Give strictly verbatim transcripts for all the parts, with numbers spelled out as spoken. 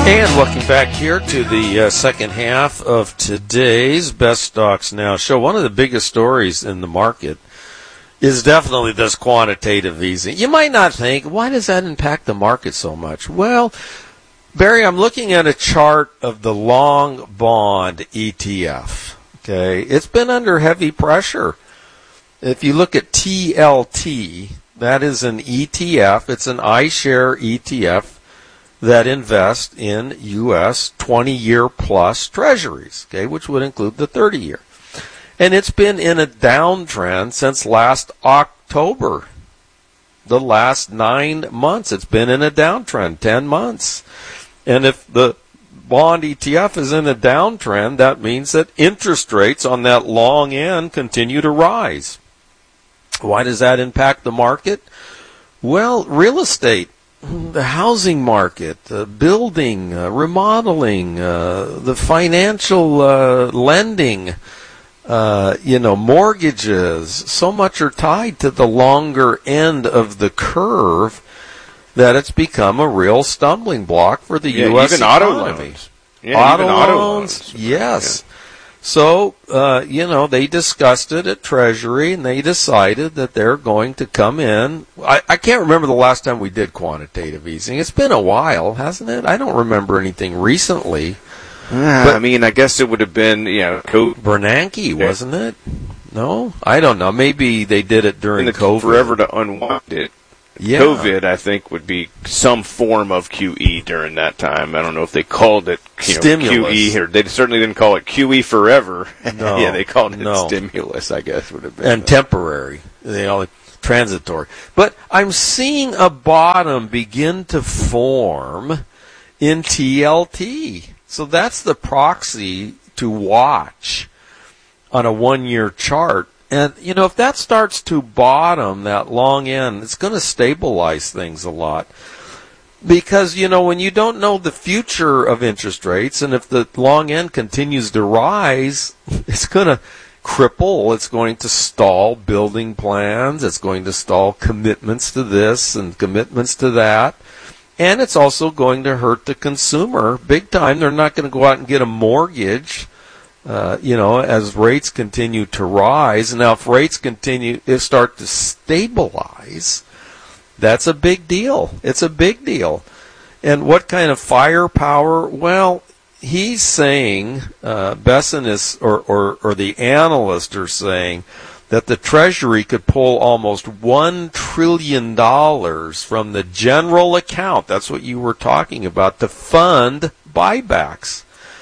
And welcome back here to the uh, second half of today's Best Stocks Now show. One of the biggest stories in the market is definitely this quantitative easing. You might not think, why does that impact the market so much? Well, Barry, I'm looking at a chart of the long bond E T F. Okay, it's been under heavy pressure. If you look at T L T, that is an E T F. It's an iShare E T F that invest in U S twenty-year plus treasuries, okay, which would include the thirty-year. And it's been in a downtrend since last October. The last nine months, it's been in a downtrend, ten months. And if the bond E T F is in a downtrend, that means that interest rates on that long end continue to rise. Why does that impact the market? Well, real estate, the housing market, uh, building, uh, remodeling, uh, the financial uh, lending, uh, you know, mortgages, so much are tied to the longer end of the curve that it's become a real stumbling block for the yeah, U S even economy. Auto loans. Yeah, auto, even auto loans, loans. yes. Yeah. So, uh, you know, they discussed it at Treasury, and they decided that they're going to come in. I, I can't remember the last time we did quantitative easing. It's been a while, hasn't it? I don't remember anything recently. Uh, but I mean, I guess it would have been, you know, COVID. Bernanke, wasn't it? No? I don't know. Maybe they did it during the COVID. Forever to unwind it. Yeah. COVID, I think, would be some form of Q E during that time. I don't know if they called it you know, stimulus. Q E, or they certainly didn't call it Q E forever. No, yeah, they called it no. stimulus, I guess, would have been. And temporary. They all transitory. But I'm seeing a bottom begin to form in T L T. So that's the proxy to watch on a one-year chart. And, you know, if that starts to bottom, that long end, it's going to stabilize things a lot. Because, you know, when you don't know the future of interest rates, and if the long end continues to rise, it's going to cripple, it's going to stall building plans, it's going to stall commitments to this and commitments to that. And it's also going to hurt the consumer big time. They're not going to go out and get a mortgage. Uh, you know, as rates continue to rise. Now, if rates continue, if start to stabilize, that's a big deal. It's a big deal. And what kind of firepower? Well, he's saying, uh, Besson is, or, or, or the analysts are saying, that the Treasury could pull almost one trillion dollars from the general account, that's what you were talking about, to fund buybacks.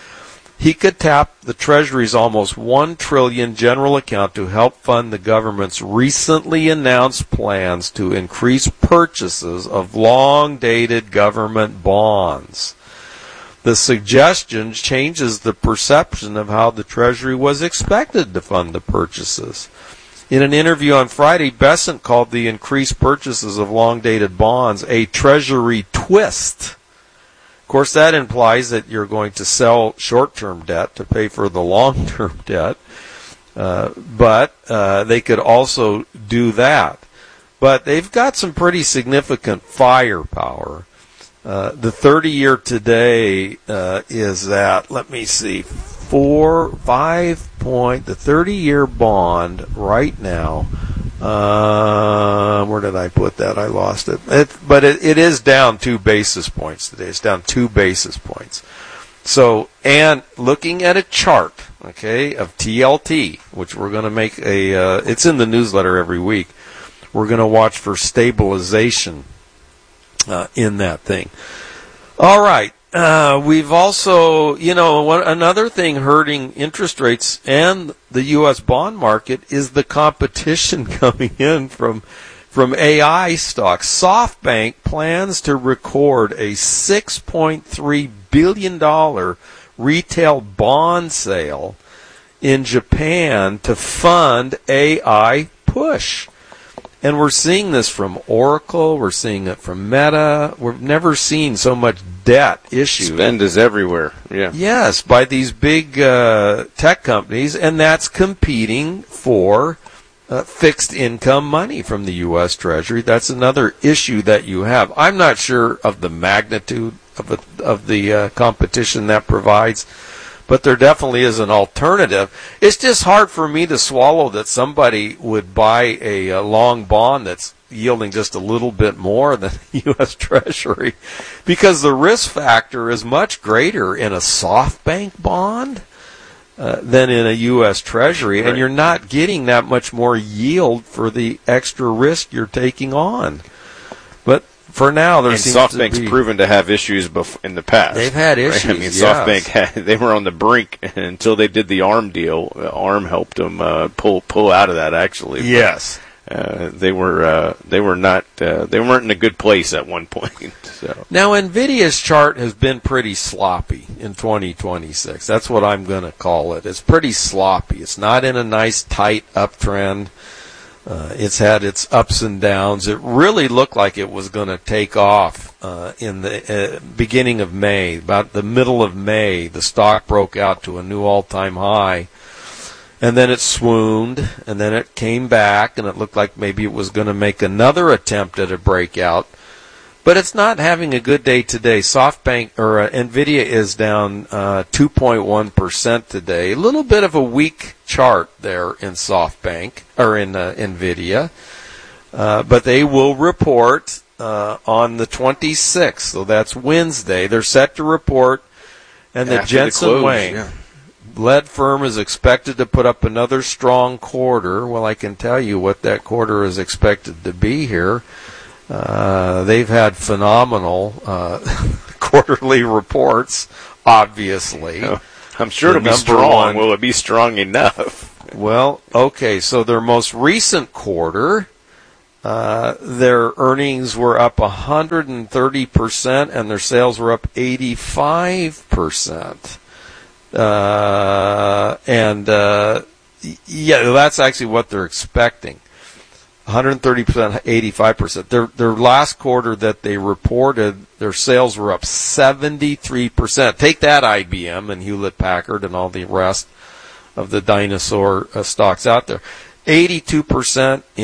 He could tap the Treasury's almost one trillion dollars general account to help fund the government's recently announced plans to increase purchases of long-dated government bonds. The suggestion changes the perception of how the Treasury was expected to fund the purchases. In an interview on Friday, Besant called the increased purchases of long-dated bonds a Treasury twist. Of course, that implies that you're going to sell short-term debt to pay for the long-term debt, uh, but uh, they could also do that. But they've got some pretty significant firepower. Uh, the thirty-year today uh, is at, let me see, four, five point, the thirty-year bond right now. Uh, where did I put that? I lost it. it but it, it is down two basis points today. It's down two basis points. So, and looking at a chart, okay, of T L T, which we're going to make a, uh, it's in the newsletter every week. We're going to watch for stabilization uh, in that thing. All right. Uh, we've also, you know, one, another thing hurting interest rates and the U S bond market is the competition coming in from from A I stocks. SoftBank plans to record a six point three billion dollars retail bond sale in Japan to fund A I push. And we're seeing this from Oracle. We're seeing it from Meta. We've never seen so much debt issued. Spend is everywhere. Yeah. Yes, by these big uh, tech companies, and that's competing for uh, fixed income money from the U S Treasury. That's another issue that you have. I'm not sure of the magnitude of, a, of the uh, competition that provides. But there definitely is an alternative. It's just hard for me to swallow that somebody would buy a, a long bond that's yielding just a little bit more than U S Treasury, because the risk factor is much greater in a SoftBank bond uh, than in a U S Treasury, right. And you're not getting that much more yield for the extra risk you're taking on. But for now, there and seems SoftBank's to be, proven to have issues bef- in the past. They've had issues. Right? I mean, yes. SoftBank had, they were on the brink until they did the ARM deal. ARM helped them uh, pull pull out of that. Actually, yes. But, uh, they were uh, they were not uh, they weren't in a good place at one point. So now, Nvidia's chart has been pretty sloppy in twenty twenty-six. That's what I'm going to call it. It's pretty sloppy. It's not in a nice tight uptrend. Uh, it's had its ups and downs. It really looked like it was going to take off uh, in the uh, beginning of May. About the middle of May, the stock broke out to a new all-time high. And then it swooned, and then it came back, and it looked like maybe it was going to make another attempt at a breakout. But it's not having a good day today. SoftBank or uh, Nvidia is down uh, two point one percent today. A little bit of a weak chart there in SoftBank or in uh, Nvidia, uh, but they will report uh, on the twenty-sixth. So that's Wednesday. They're set to report, and the After Jensen the close, Wang yeah. led firm is expected to put up another strong quarter. Well, I can tell you what that quarter is expected to be here. Uh, they've had phenomenal uh, quarterly reports, obviously. Oh, I'm sure The it'll be number strong. one- Will it be strong enough? Well, okay, so their most recent quarter, uh, their earnings were up one hundred thirty percent and their sales were up eighty-five percent. Uh, and, uh, yeah, that's actually what they're expecting. one hundred thirty percent, eighty-five percent. Their their last quarter that they reported, their sales were up seventy-three percent. Take that, I B M and Hewlett-Packard and all the rest of the dinosaur uh, stocks out there. eighty-two percent